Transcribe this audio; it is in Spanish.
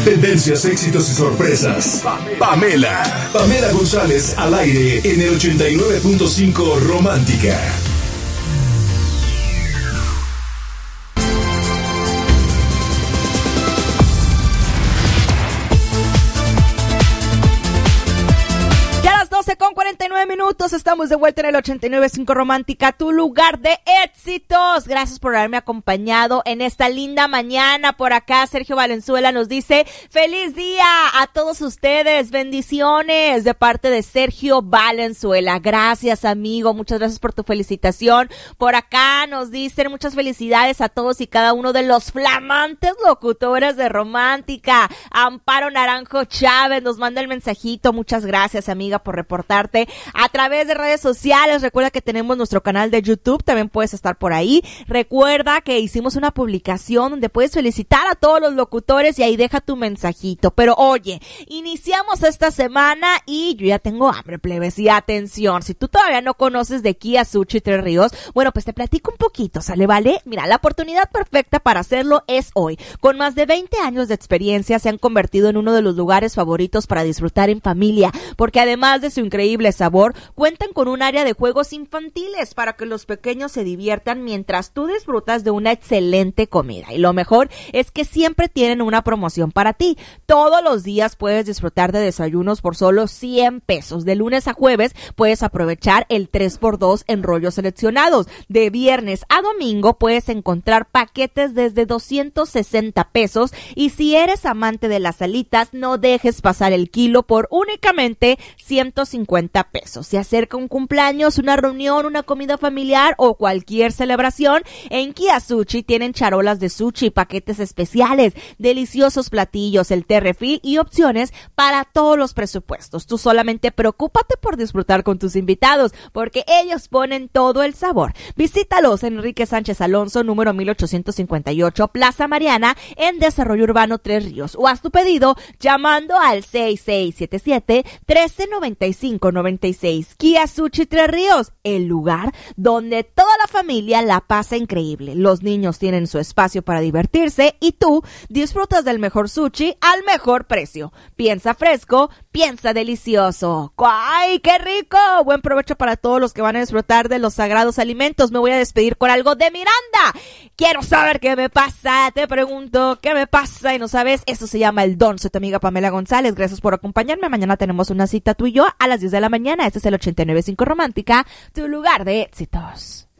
Tendencias, éxitos y sorpresas. Pamela González al aire en el 89.5 Romántica. Con 49 minutos, estamos de vuelta en el 89.5 Romántica, tu lugar de éxitos. Gracias por haberme acompañado en esta linda mañana. Por acá Sergio Valenzuela nos dice: feliz día a todos ustedes, bendiciones de parte de Sergio Valenzuela. Gracias, amigo, muchas gracias por tu felicitación. Por acá nos dicen muchas felicidades a todos y cada uno de los flamantes locutores de Romántica. Amparo Naranjo Chávez nos manda el mensajito. Muchas gracias, amiga, por reportarte a través de redes sociales. Recuerda que tenemos nuestro canal de YouTube, también puedes estar por ahí. Recuerda que hicimos una publicación donde puedes felicitar a todos los locutores y ahí deja tu mensajito. Pero oye, iniciamos esta semana y yo ya tengo hambre, plebes, y atención, si tú todavía no conoces de Kia Sushi Tres Ríos, bueno, pues te platico un poquito, ¿sale? ¿Vale? Mira, la oportunidad perfecta para hacerlo es hoy. Con más de 20 años de experiencia se han convertido en uno de los lugares favoritos para disfrutar en familia, porque además de su increíble sabor, cuentan con un área de juegos infantiles para que los pequeños se diviertan mientras tú disfrutas de una excelente comida. Y lo mejor es que siempre tienen una promoción para ti. Todos los días puedes disfrutar de desayunos por solo 100 pesos. De lunes a jueves puedes aprovechar el 3x2 en rollos seleccionados. De viernes a domingo puedes encontrar paquetes desde 260 pesos. Y si eres amante de las alitas, no dejes pasar el kilo por únicamente 150 pesos. Se acerca un cumpleaños, una reunión, una comida familiar o cualquier celebración, en Kia Sushi tienen charolas de sushi, paquetes especiales, deliciosos platillos, el té refill y opciones para todos los presupuestos. Tú solamente preocúpate por disfrutar con tus invitados, porque ellos ponen todo el sabor. Visítalos en Enrique Sánchez Alonso, número 1858, Plaza Mariana, en Desarrollo Urbano Tres Ríos, o haz tu pedido llamando al 6677-139596. Kia Sushi Tres Ríos, el lugar donde toda la familia la pasa increíble. Los niños tienen su espacio para divertirse y tú disfrutas del mejor sushi al mejor precio. Piensa fresco, piensa delicioso. ¡Ay, qué rico! Buen provecho para todos los que van a disfrutar de los sagrados alimentos. Me voy a despedir con algo de Miranda. Quiero saber qué me pasa, te pregunto qué me pasa y no sabes. Eso se llama El Don. Soy tu amiga Pamela González. Gracias por acompañarme. Mañana tenemos una cita tú y yo a las 10 de la mañana. Este es el 89.5 Romántica, tu lugar de éxitos.